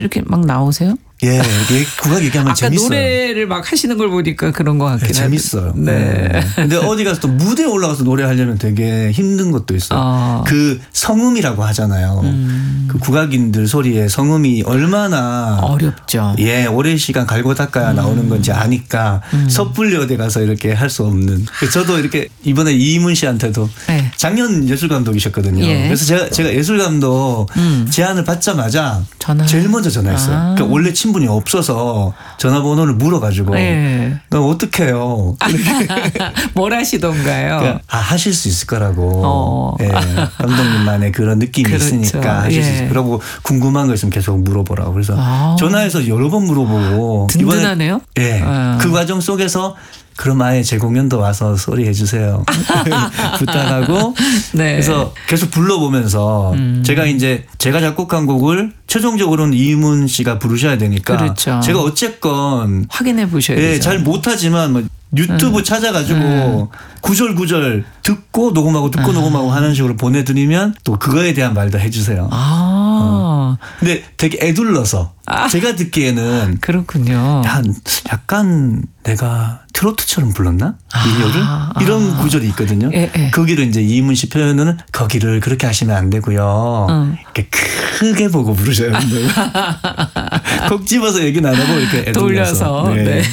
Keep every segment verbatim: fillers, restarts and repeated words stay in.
이렇게 막 나오세요? 예, 이게 국악 얘기하면 아까 재밌어요. 노래를 막 하시는 걸 보니까 그런 것 같긴 네, 재밌어요. 네. 네. 근데 어디 가서 또 무대에 올라가서 노래하려면 되게 힘든 것도 있어요. 어. 그 성음이라고 하잖아요. 음. 그 국악인들 소리에 성음이 얼마나 어렵죠. 예, 오랜 시간 갈고 닦아야 음. 나오는 건지 아니까 음. 섣불리 어디 가서 이렇게 할 수 없는. 저도 이렇게 이번에 이문 씨한테도 네. 작년 예술감독이셨거든요. 예. 그래서 제가, 제가 예술감독 음. 제안을 받자마자 전화. 제일 먼저 전화했어요. 아. 그러니까 원래 친분이 없어서 전화번호를 물어가지고 네. 너 어떡해요? 뭘 하시던가요? 그러니까 아, 하실 수 있을 거라고. 어. 예, 감독님만의 그런 느낌이 그렇죠. 있으니까 하실 예. 수 있을 거라고 궁금한 거 있으면 계속 물어보라고. 그래서 아. 전화해서 여러 번 물어보고 든든하네요. 이번에 예, 아. 그 과정 속에서 그럼 아예 제 공연도 와서 소리 해주세요. 부탁하고 네. 그래서 계속 불러보면서 음. 제가 이제 제가 작곡한 곡을 최종적으로는 이문 씨가 부르셔야 되니까 그렇죠. 제가 어쨌건 확인해 보셔야 예, 되죠. 잘 못하지만 뭐 유튜브 음. 찾아가지고 음. 구절 구절 듣고 녹음하고 듣고 아. 녹음하고 하는 식으로 보내드리면 또 그거에 대한 말도 해주세요. 아. 어. 근데 되게 애둘러서 아. 제가 듣기에는 그렇군요. 야, 약간 내가 트로트처럼 불렀나? 민요를? 아. 이런 아. 구절이 있거든요. 예, 예. 거기를 이제 이문 씨 표현은 거기를 그렇게 하시면 안 되고요. 음. 이렇게 크게 보고 부르셔야 된다고. 콕 집어서 얘기 나누고 이렇게 애둘러서. 돌려서. 네. 네.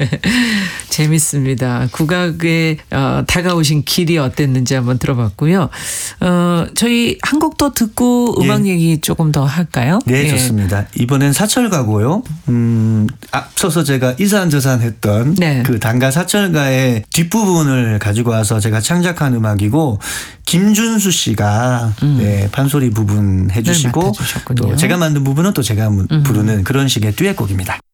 재밌습니다. 국악에 어, 다가오신 길이 어땠는지 한번 들어봤고요. 어, 저희 한 곡 더 듣고 음악 예. 얘기 조금 더 할까요? 네, 예. 좋습니다. 이번엔 사철가고요. 음, 앞서서 제가 이산저산했던 네. 그 단가 사철가의 뒷부분을 가지고 와서 제가 창작한 음악이고 김준수 씨가 음. 네, 판소리 부분 해주시고 또 제가 만든 부분은 또 제가 부르는 음. 그런 식의 듀엣곡입니다.